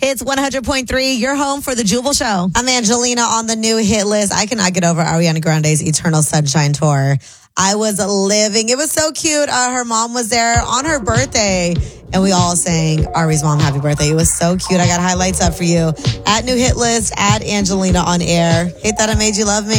It's 100.3, your home for the Jubal Show. I'm Angelina on the new hit list. I cannot get over Ariana Grande's Eternal Sunshine Tour. I was living. It was so cute. Her mom was there on her birthday, and we all sang Ari's mom happy birthday. It was so cute. I got highlights up for you at New Hit List, at Angelina on air. Hate that I made you love me.